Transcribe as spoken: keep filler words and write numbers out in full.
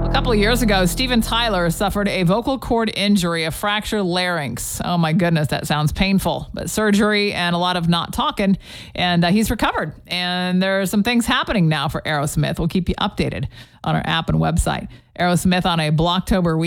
A couple of years ago, Steven Tyler suffered a vocal cord injury, a fractured larynx. Oh my goodness, that sounds painful. But surgery and a lot of not talking, and uh, he's recovered. And there are some things happening now for Aerosmith. We'll keep you updated on our app and website. Aerosmith on a Blocktober week.